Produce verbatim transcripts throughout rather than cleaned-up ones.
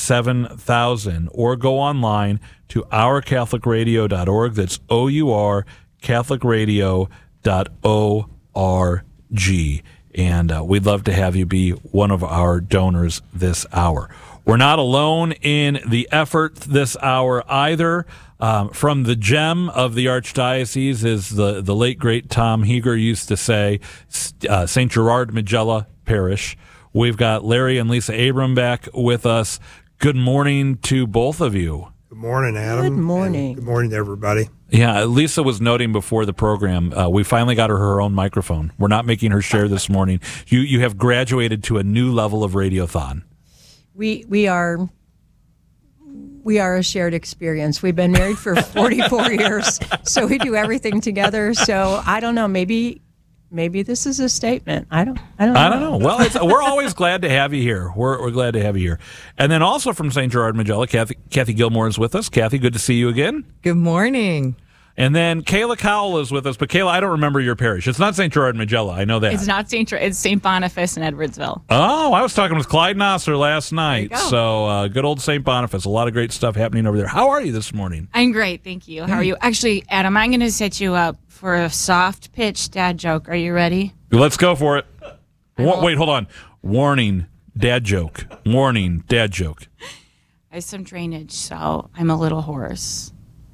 seven thousand, or go online to our catholic radio dot org. That's O U R, catholic radio dot org. And uh, we'd love to have you be one of our donors this hour. We're not alone in the effort this hour either. Um, from the gem of the Archdiocese, as the, the late, great Tom Heger used to say, uh, Saint Gerard Majella Parish. We've got Larry and Lisa Abram back with us. Good morning to both of you. Good morning, Adam. Good morning. Good morning to everybody. Yeah, Lisa was noting before the program, uh, we finally got her her own microphone. We're not making her share this morning. You you have graduated to a new level of radiothon. We we are we are a shared experience. We've been married for forty-four years, so we do everything together. So I don't know, maybe maybe this is a statement. I don't I don't know. I don't know. Well, it's, we're always glad to have you here. We're we're glad to have you here. And then also from Saint Gerard Majella, Kathy Kathy Gilmore is with us. Kathy, good to see you again. Good morning. And then Kayla Cowell is with us. But Kayla, I don't remember your parish. It's not Saint Gerard Majella. I know that. It's not Saint Gerard. It's Saint Boniface in Edwardsville. Oh, I was talking with Clyde Nosser last night. go. So uh, good old Saint Boniface. A lot of great stuff happening over there. How are you this morning? I'm great, thank you. How are you? Actually, Adam, I'm going to set you up for a soft pitch dad joke. Are you ready? Let's go for it. Wa- wait, hold on. Warning, dad joke. Warning, dad joke. I have some drainage, so I'm a little hoarse.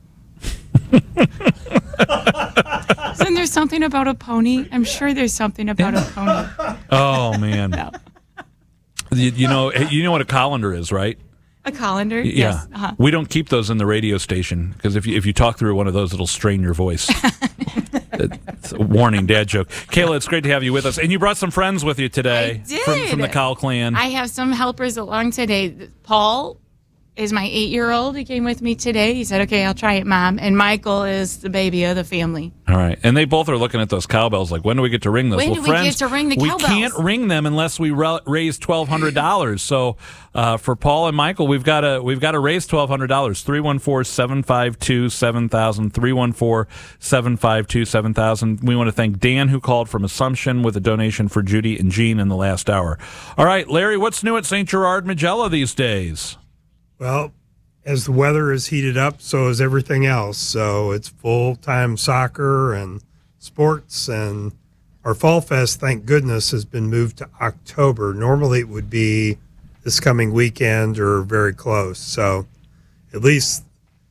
Isn't there something about a pony? I'm sure there's something about a pony. Oh, man. No. You, you know you know what a colander is, right? A colander? Yeah. Yes. Uh-huh. We don't keep those in the radio station because if you, if you talk through one of those, it'll strain your voice. It's a warning, dad joke. Kayla, it's great to have you with us. And you brought some friends with you today I did. From, from the Cowell clan. I have some helpers along today. Paul is my eight-year-old. He came with me today. He said, okay, I'll try it, Mom. And Michael is the baby of the family. All right. And they both are looking at those cowbells like, when do we get to ring those? When well, do we friends, get to ring the we cowbells? can't ring them unless we re- raise twelve hundred dollars. So uh, for Paul and Michael, we've got to we've got to raise twelve hundred dollars. three one four, seven five two, seven thousand. three one four, seven five two, seven thousand. We want to thank Dan, who called from Assumption with a donation for Judy and Jean in the last hour. All right, Larry, what's new at Saint Gerard Majella these days? Well, as the weather is heated up, so is everything else. So it's full-time soccer and sports, and our Fall Fest, thank goodness, has been moved to October. Normally it would be this coming weekend or very close. So at least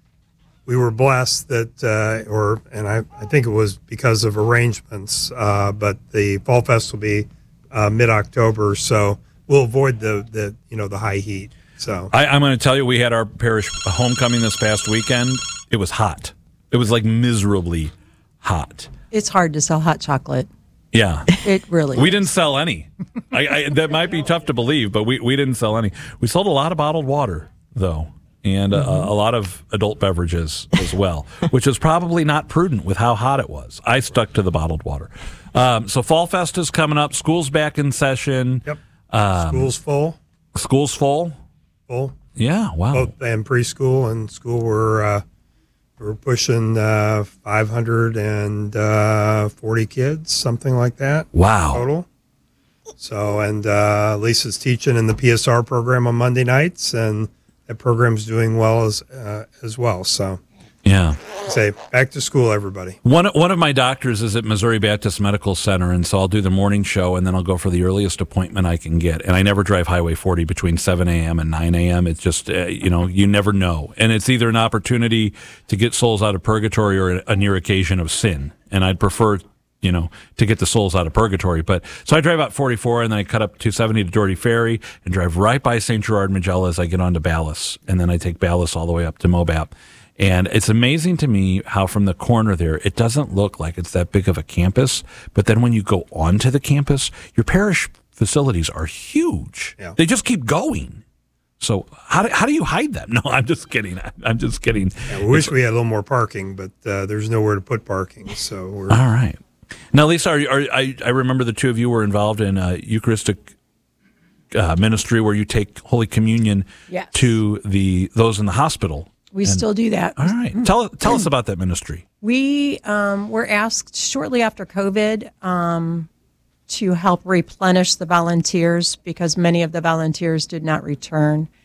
we were blessed that, uh, or and I, I think it was because of arrangements, uh, but the Fall Fest will be uh, mid-October, so we'll avoid the, the you know the high heat. So I, I'm going to tell you, we had our parish homecoming this past weekend. It was hot. It was like miserably hot. It's hard to sell hot chocolate. Yeah. It really We is. didn't sell any. I, I, that might be tough to believe, but we, we didn't sell any. We sold a lot of bottled water, though, and uh, Mm-hmm. a lot of adult beverages as well, which is probably not prudent with how hot it was. I stuck to the bottled water. Um, so Fall Fest is coming up. School's back in session. Yep. Um, School's full. School's full. Full. Yeah, wow. Both and preschool and school were uh, we're pushing uh, five hundred forty kids, something like that. Wow. Total. So, and uh, Lisa's teaching in the P S R program on Monday nights, and that program's doing well as uh, as well. So, Yeah. say back to school, everybody. One one of my doctors is at Missouri Baptist Medical Center, and so I'll do the morning show, and then I'll go for the earliest appointment I can get. And I never drive Highway forty between seven a.m. and nine a.m. It's just, uh, you know, you never know. And it's either an opportunity to get souls out of purgatory or a, a near occasion of sin. And I'd prefer, you know, to get the souls out of purgatory. But so I drive out forty-four, and then I cut up two seventy to Doherty Ferry and drive right by Saint Gerard Majella as I get onto Ballas. And then I take Ballas all the way up to Mobap. And it's amazing to me how from the corner there, it doesn't look like it's that big of a campus. But then when you go onto the campus, your parish facilities are huge. Yeah. They just keep going. So how do, how do you hide them? No, I'm just kidding. I'm just kidding. Yeah, we wish we had a little more parking, but uh, there's nowhere to put parking. So we're All right. Now, Lisa, are, are, I, I remember the two of you were involved in a Eucharistic uh, ministry where you take Holy Communion Yes. to the those in the hospital. We still do that. All right. Tell tell us about that ministry. We um, were asked shortly after COVID um, to help replenish the volunteers because many of the volunteers did not return.